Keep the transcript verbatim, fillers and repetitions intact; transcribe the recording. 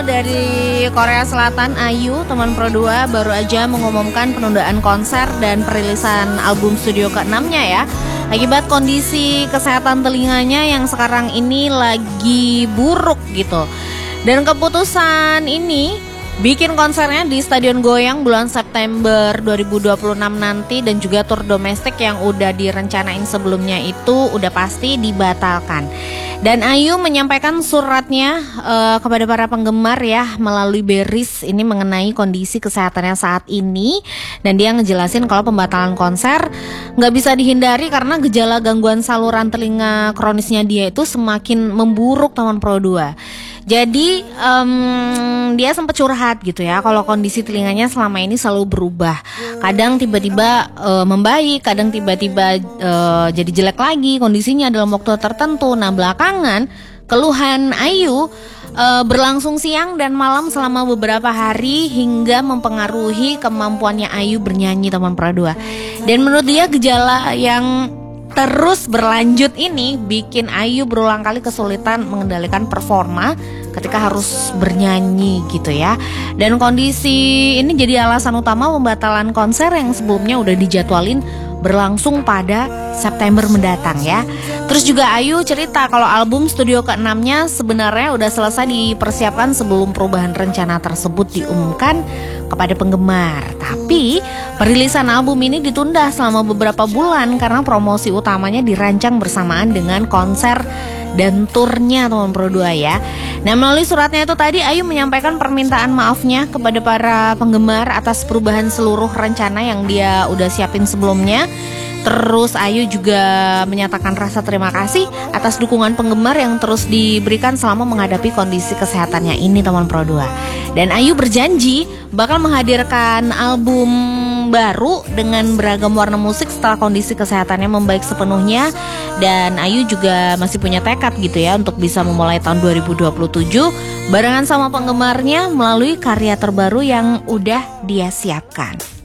Dari Korea Selatan, Ayu, teman Pro dua baru aja mengumumkan penundaan konser dan perilisan album studio keenamnya ya. Akibat kondisi kesehatan telinganya yang sekarang ini lagi buruk gitu. Dan keputusan ini bikin konsernya di Stadion Goyang bulan September dua ribu dua puluh enam nanti, dan juga tur domestik yang udah direncanain sebelumnya itu udah pasti dibatalkan. Dan Ayu menyampaikan suratnya uh, kepada para penggemar ya melalui Beris ini mengenai kondisi kesehatannya saat ini, dan dia ngejelasin kalau pembatalan konser nggak bisa dihindari karena gejala gangguan saluran telinga kronisnya dia itu semakin memburuk teman Pro dua. Jadi um, dia sempat curhat gitu ya, kalau kondisi telinganya selama ini selalu berubah. Kadang tiba-tiba uh, membaik, kadang tiba-tiba uh, jadi jelek lagi kondisinya dalam waktu tertentu. Nah belakangan keluhan Ayu uh, berlangsung siang dan malam selama beberapa hari hingga mempengaruhi kemampuannya Ayu bernyanyi teman Pro dua. Dan menurut dia gejala yang terus berlanjut ini bikin Ayu berulang kali kesulitan mengendalikan performa ketika harus bernyanyi gitu ya. Dan kondisi ini jadi alasan utama pembatalan konser yang sebelumnya udah dijadwalin berlangsung pada September mendatang ya. Terus juga Ayu cerita kalau album studio keenamnya sebenarnya udah selesai dipersiapkan sebelum perubahan rencana tersebut diumumkan kepada penggemar. Tapi perilisan album ini ditunda selama beberapa bulan karena promosi utamanya dirancang bersamaan dengan konser dan turnya teman Pro dua ya. Nah melalui suratnya itu tadi Ayu menyampaikan permintaan maafnya kepada para penggemar atas perubahan seluruh rencana yang dia udah siapin sebelumnya. Terus Ayu juga menyatakan rasa terima kasih atas dukungan penggemar yang terus diberikan selama menghadapi kondisi kesehatannya ini teman Pro dua. Dan Ayu berjanji bakal menghadirkan album baru dengan beragam warna musik setelah kondisi kesehatannya membaik sepenuhnya. Dan Ayu juga masih punya tekad gitu ya untuk bisa memulai tahun dua ribu dua puluh tujuh barengan sama penggemarnya melalui karya terbaru yang udah dia siapkan.